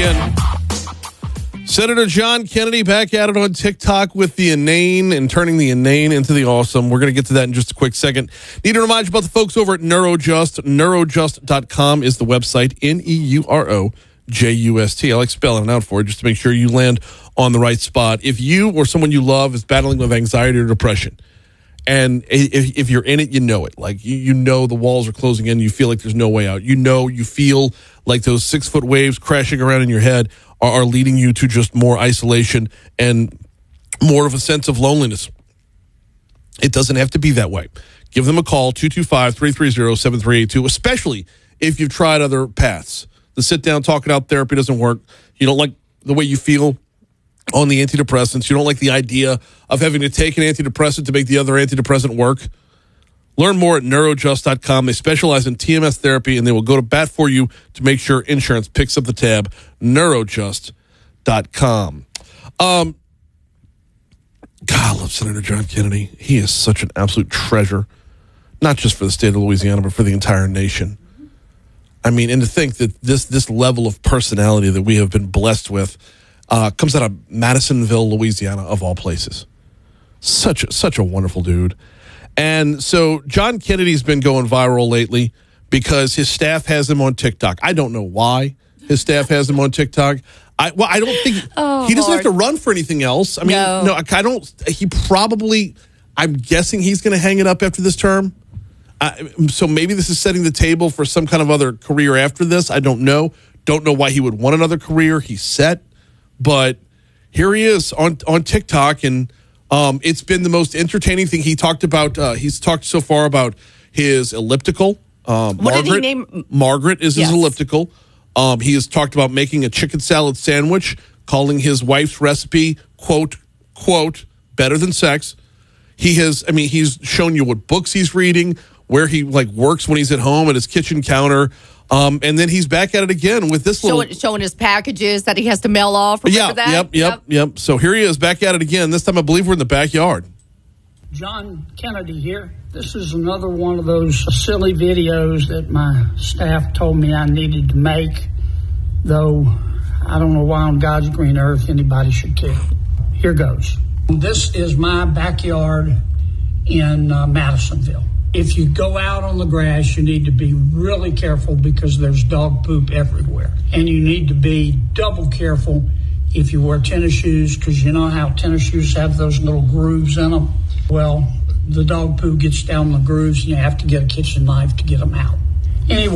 again. Senator John Kennedy back at it on TikTok with the inane and turning the inane into the awesome. We're going to get to that in just a quick second. Need to remind you about the folks over at Neurojust. Neurojust.com is the website. Neurojust. I like spelling it out for you just to make sure you land on the right spot. If you or someone you love is battling with anxiety or depression, and if you're in it, you know it. Like, you know the walls are closing in. You feel like there's no way out. You feel like those 6-foot waves crashing around in your head are leading you to just more isolation and more of a sense of loneliness. It doesn't have to be that way. Give them a call, 225-330-7382, especially if you've tried other paths. The sit-down, talk-it-out therapy doesn't work. You don't like the way you feel on the antidepressants. You don't like the idea of having to take an antidepressant to make the other antidepressant work. Learn more at Neurojust.com. They specialize in TMS therapy, and they will go to bat for you to make sure insurance picks up the tab. Neurojust.com. God, I love Senator John Kennedy. He is such an absolute treasure, not just for the state of Louisiana, but for the entire nation. I mean, and to think that this level of personality that we have been blessed with comes out of Madisonville, Louisiana, of all places. Such a wonderful dude. And so John Kennedy's been going viral lately because his staff has him on TikTok. I don't know why his staff has him on TikTok. I don't think he doesn't have to run for anything else. I mean, no, I don't. He probably, I'm guessing he's going to hang it up after this term. So maybe this is setting the table for some kind of other career after this. I don't know. Don't know why he would want another career. He's set. But here he is on TikTok, and it's been the most entertaining thing. He talked about, he's talked so far about his elliptical. What did he name? Margaret is his elliptical. He has talked about making a chicken salad sandwich, calling his wife's recipe, quote, better than sex. He's shown you what books he's reading, where he works when he's at home at his kitchen counter. And then he's back at it again with this showing his packages that he has to mail off. Remember that? Yep. So here he is back at it again. This time I believe we're in the backyard. John Kennedy here. This is another one of those silly videos that my staff told me I needed to make, though I don't know why on God's green earth anybody should care. Here goes. This is my backyard in Madisonville. If you go out on the grass, you need to be really careful because there's dog poop everywhere. And you need to be double careful if you wear tennis shoes, because you know how tennis shoes have those little grooves in them? Well, the dog poo gets down the grooves and you have to get a kitchen knife to get them out. Anyway.